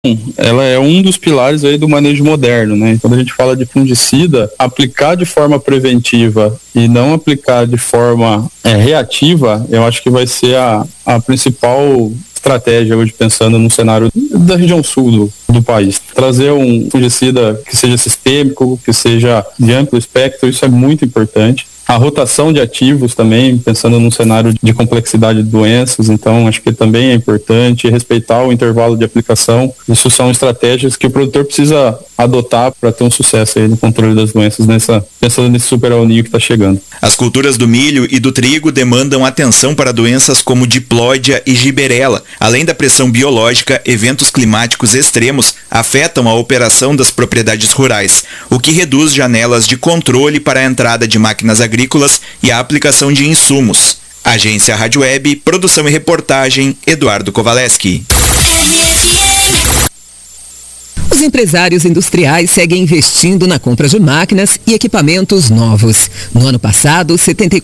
ela é um dos pilares aí do manejo moderno, né? Quando a gente fala de fungicida, aplicar de forma preventiva e não aplicar de forma reativa, eu acho que vai ser a principal estratégia hoje, pensando no cenário da região sul do país. Trazer um fungicida que seja sistêmico, que seja de amplo espectro, isso é muito importante. A rotação de ativos também, pensando num cenário de complexidade de doenças, então acho que também é importante respeitar o intervalo de aplicação. Isso são estratégias que o produtor precisa adotar para ter um sucesso aí no controle das doenças, pensando nesse super El Niño que está chegando. As culturas do milho e do trigo demandam atenção para doenças como diplóide e giberela. Além da pressão biológica, eventos climáticos extremos afetam a operação das propriedades rurais, o que reduz janelas de controle para a entrada de máquinas agrícolas e a aplicação de insumos. Agência Rádio Web, produção e reportagem, Eduardo Kovaleski. Os empresários industriais seguem investindo na compra de máquinas e equipamentos novos. No ano passado,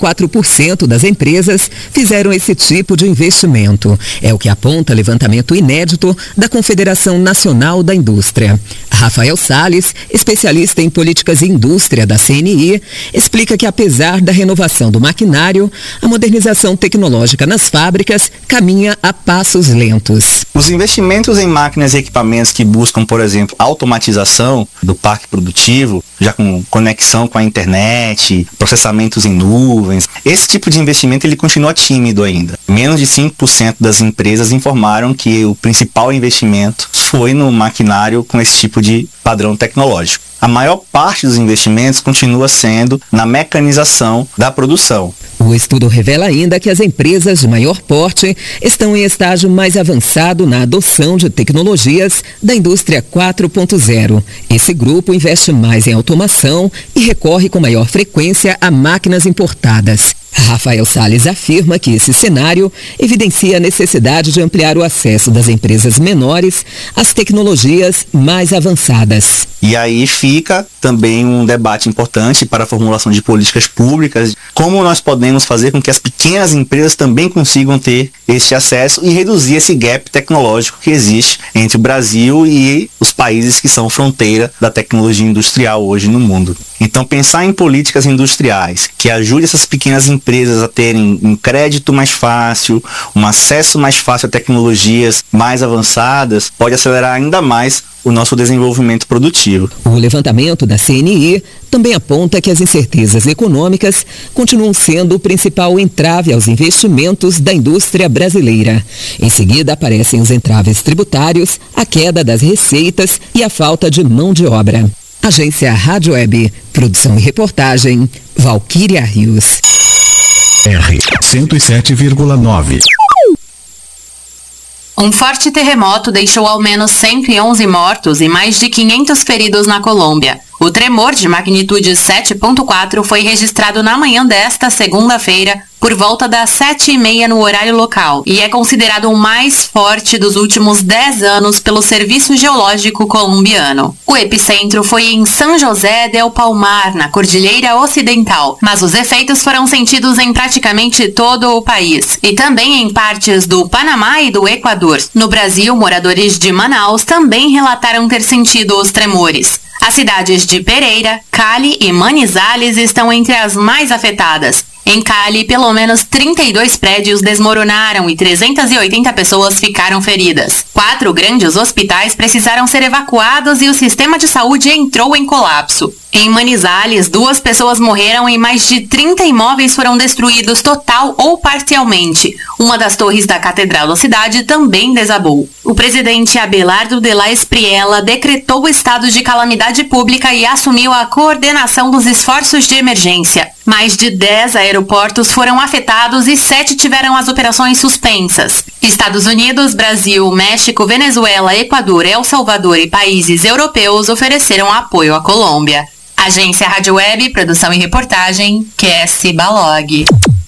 74% das empresas fizeram esse tipo de investimento. É o que aponta levantamento inédito da Confederação Nacional da Indústria. Rafael Salles, especialista em políticas e indústria da CNI, explica que apesar da renovação do maquinário, a modernização tecnológica nas fábricas caminha a passos lentos. Os investimentos em máquinas e equipamentos que buscam, por exemplo, automatização do parque produtivo, já com conexão com a internet, processamentos em nuvens, esse tipo de investimento ele continua tímido ainda. Menos de 5% das empresas informaram que o principal investimento foi no maquinário com esse tipo de padrão tecnológico. A maior parte dos investimentos continua sendo na mecanização da produção. O estudo revela ainda que as empresas de maior porte estão em estágio mais avançado na adoção de tecnologias da indústria 4.0. Esse grupo investe mais em automação e recorre com maior frequência a máquinas importadas. Rafael Salles afirma que esse cenário evidencia a necessidade de ampliar o acesso das empresas menores às tecnologias mais avançadas. E aí fica também um debate importante para a formulação de políticas públicas, como nós podemos fazer com que as pequenas empresas também consigam ter esse acesso e reduzir esse gap tecnológico que existe entre o Brasil e os países que são fronteira da tecnologia industrial hoje no mundo. Então, pensar em políticas industriais que ajudem essas pequenas empresas a terem um crédito mais fácil, um acesso mais fácil a tecnologias mais avançadas, pode acelerar ainda mais o nosso desenvolvimento produtivo. O levantamento da CNI também aponta que as incertezas econômicas continuam sendo o principal entrave aos investimentos da indústria brasileira. Em seguida, aparecem os entraves tributários, a queda das receitas e a falta de mão de obra. Agência Rádio Web, produção e reportagem, Valquíria Rios. R 107,9. Um forte terremoto deixou ao menos 111 mortos e mais de 500 feridos na Colômbia. O tremor de magnitude 7.4 foi registrado na manhã desta segunda-feira, por volta das 7h30 no horário local, e é considerado o mais forte dos últimos 10 anos pelo Serviço Geológico Colombiano. O epicentro foi em São José del Palmar, na Cordilheira Ocidental, mas os efeitos foram sentidos em praticamente todo o país, e também em partes do Panamá e do Equador. No Brasil, moradores de Manaus também relataram ter sentido os tremores. As cidades de Pereira, Cali e Manizales estão entre as mais afetadas. Em Cali, pelo menos 32 prédios desmoronaram e 380 pessoas ficaram feridas. 4 grandes hospitais precisaram ser evacuados e o sistema de saúde entrou em colapso. Em Manizales, 2 pessoas morreram e mais de 30 imóveis foram destruídos total ou parcialmente. Uma das torres da catedral da cidade também desabou. O presidente Abelardo de la Espriella decretou o estado de calamidade pública e assumiu a coordenação dos esforços de emergência. Mais de 10 aeroportos foram afetados e 7 tiveram as operações suspensas. Estados Unidos, Brasil, México, Venezuela, Equador, El Salvador e países europeus ofereceram apoio à Colômbia. Agência Rádio Web, produção e reportagem, Kessi Balog.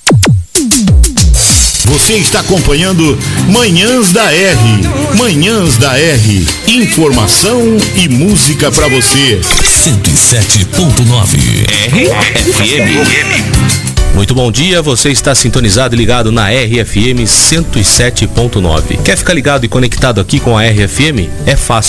Você está acompanhando Manhãs da R. Manhãs da R. Informação e música para você. 107.9 RFM. Muito bom dia, você está sintonizado e ligado na RFM 107.9. Quer ficar ligado e conectado aqui com a RFM? É fácil.